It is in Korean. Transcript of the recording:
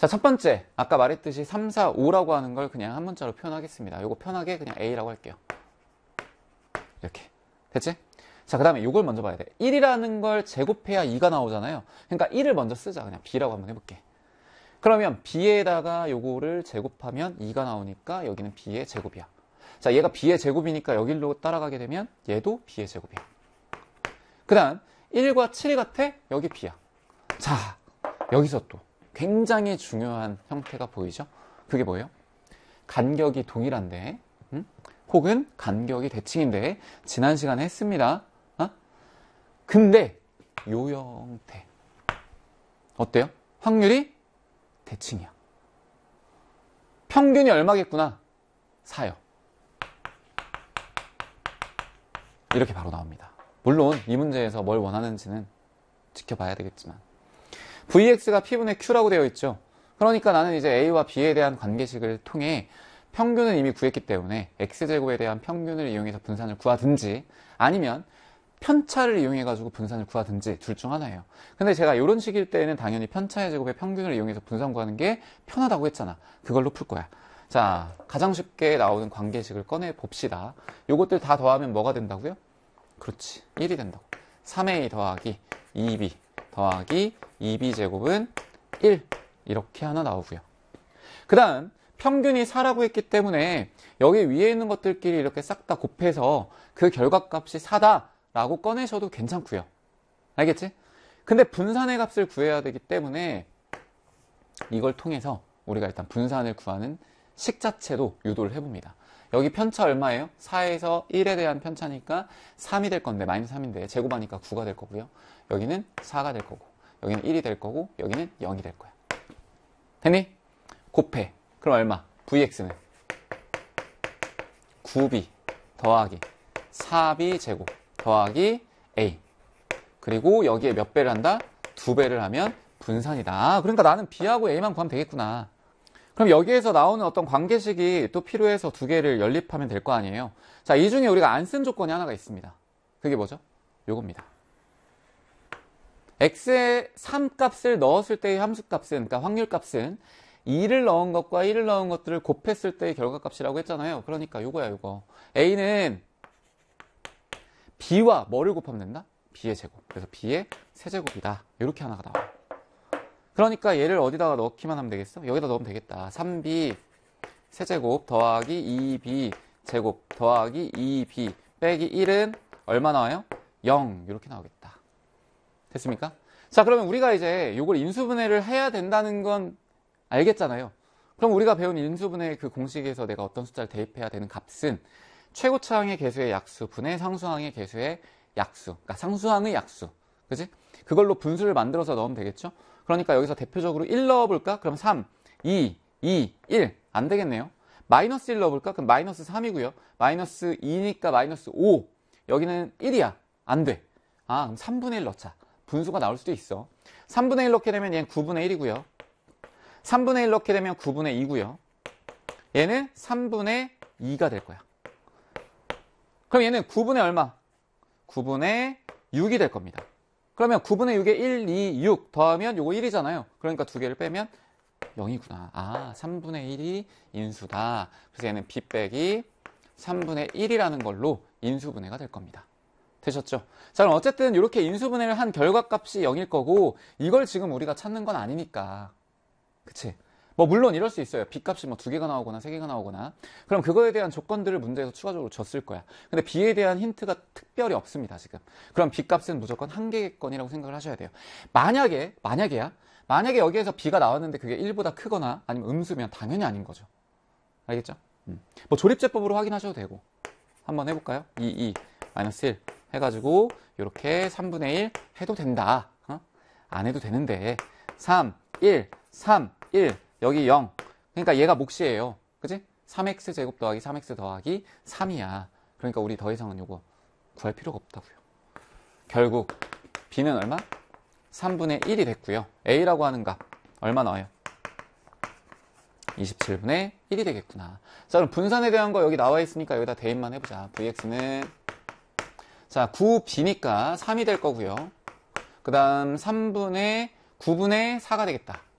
자, 첫 번째 아까 말했듯이 3, 4, 5라고 하는 걸 그냥 한 문자로 표현하겠습니다. 요거 편하게 그냥 A라고 할게요. 이렇게 됐지? 자, 그 다음에 요걸 먼저 봐야 돼. 1이라는 걸 제곱해야 2가 나오잖아요. 그러니까 1을 먼저 쓰자. 그냥 B라고 한번 해볼게. 그러면 B에다가 요거를 제곱하면 2가 나오니까 여기는 B의 제곱이야. 자, 얘가 B의 제곱이니까 여기로 따라가게 되면 얘도 B의 제곱이야. 그 다음 1과 7이 같아? 여기 B야. 자, 여기서 또 굉장히 중요한 형태가 보이죠? 그게 뭐예요? 간격이 동일한데 혹은 간격이 대칭인데 지난 시간에 했습니다. 근데 요 형태 어때요? 확률이 대칭이야. 평균이 얼마겠구나? 4요. 이렇게 바로 나옵니다. 물론 이 문제에서 뭘 원하는지는 지켜봐야 되겠지만 Vx가 P분의 Q라고 되어 있죠. 그러니까 나는 이제 A와 B에 대한 관계식을 통해 평균을 이미 구했기 때문에 X제곱에 대한 평균을 이용해서 분산을 구하든지 아니면 편차를 이용해가지고 분산을 구하든지 둘 중 하나예요. 근데 제가 이런 식일 때는 당연히 편차의 제곱의 평균을 이용해서 분산 구하는 게 편하다고 했잖아. 그걸로 풀 거야. 자, 가장 쉽게 나오는 관계식을 꺼내 봅시다. 요것들 다 더하면 뭐가 된다고요? 그렇지, 1이 된다고. 3a 더하기 2b 더하기 2b 제곱은 1 이렇게 하나 나오고요. 그 다음 평균이 4라고 했기 때문에 여기 위에 있는 것들끼리 이렇게 싹 다 곱해서 그 결과값이 4다 라고 꺼내셔도 괜찮고요. 알겠지? 근데 분산의 값을 구해야 되기 때문에 이걸 통해서 우리가 일단 분산을 구하는 식 자체도 유도를 해봅니다. 여기 편차 얼마예요? 4에서 1에 대한 편차니까 3이 될 건데 마이너스 3인데 제곱하니까 9가 될 거고요. 여기는 4가 될 거고 여기는 1이 될 거고 여기는 0이 될 거야. 됐니? 곱해. 그럼 얼마? Vx는 9b 더하기 4b 제곱 더하기 a 그리고 여기에 몇 배를 한다? 2배를 하면 분산이다. 그러니까 나는 b하고 a만 구하면 되겠구나. 그럼 여기에서 나오는 어떤 관계식이 또 필요해서 두 개를 연립하면 될 거 아니에요. 자, 이 중에 우리가 안 쓴 조건이 하나가 있습니다. 그게 뭐죠? 요겁니다. x의 3값을 넣었을 때의 함수값은, 그러니까 확률값은 2를 넣은 것과 1을 넣은 것들을 곱했을 때의 결과값이라고 했잖아요. 그러니까 요거야, 요거. a는 b와 뭐를 곱하면 된다? b의 제곱. 그래서 b의 세제곱이다. 이렇게 하나가 나와요. 그러니까 얘를 어디다가 넣기만 하면 되겠어? 여기다 넣으면 되겠다. 3b 세제곱 더하기 2b 제곱 더하기 2b 빼기 1은 얼마 나와요? 0 이렇게 나오겠다. 됐습니까? 자, 그러면 우리가 이제 이걸 인수분해를 해야 된다는 건 알겠잖아요. 그럼 우리가 배운 인수분해 그 공식에서 내가 어떤 숫자를 대입해야 되는 값은 최고차항의 개수의 약수 분의 상수항의 개수의 약수, 그러니까 상수항의 약수, 그지? 그걸로 분수를 만들어서 넣으면 되겠죠? 그러니까 여기서 대표적으로 1 넣어볼까? 그럼 3, 2, 2, 1 안 되겠네요. 마이너스 1 넣어볼까? 그럼 마이너스 3이고요. 마이너스 2니까 마이너스 5. 여기는 1이야. 안 돼. 아, 그럼 3분의 1 넣자. 분수가 나올 수도 있어. 3분의 1 넣게 되면 얘는 9분의 1이고요. 3분의 1 넣게 되면 9분의 2고요. 얘는 3분의 2가 될 거야. 그럼 얘는 9분의 얼마? 9분의 6이 될 겁니다. 그러면 9분의 6에 1, 2, 6 더하면 요거 1이잖아요. 그러니까 두 개를 빼면 0이구나. 아, 3분의 1이 인수다. 그래서 얘는 b 빼기 3분의 1이라는 걸로 인수분해가 될 겁니다. 되셨죠? 자, 그럼 어쨌든 이렇게 인수분해를 한 결과값이 0일 거고 이걸 지금 우리가 찾는 건 아니니까. 그치? 뭐 물론 이럴 수 있어요. b값이 뭐 2개가 나오거나 3개가 나오거나. 그럼 그거에 대한 조건들을 문제에서 추가적으로 줬을 거야. 근데 b에 대한 힌트가 특별히 없습니다, 지금. 그럼 b값은 무조건 한 개겠거니라고 생각을 하셔야 돼요. 만약에 여기에서 b가 나왔는데 그게 1보다 크거나 아니면 음수면 당연히 아닌 거죠. 알겠죠? 뭐 조립제법으로 확인하셔도 되고. 한번 해볼까요? 2, 마이너스 1 해가지고 이렇게 3분의 1 해도 된다. 안 해도 되는데 3, 1, 3, 1 여기 0. 그러니까 얘가 몫이에요. 그치? 3x 제곱 더하기 3x 더하기 3이야. 그러니까 우리 더 이상은 요거 구할 필요가 없다고요. 결국 b는 얼마? 3분의 1이 됐고요. a라고 하는 값 얼마 나와요? 27분의 1이 되겠구나. 자, 그럼 분산에 대한 거 여기 나와 있으니까 여기다 대입만 해보자. vx는 자 9b니까 3이 될 거고요. 그 다음 9분의 4가 되겠다.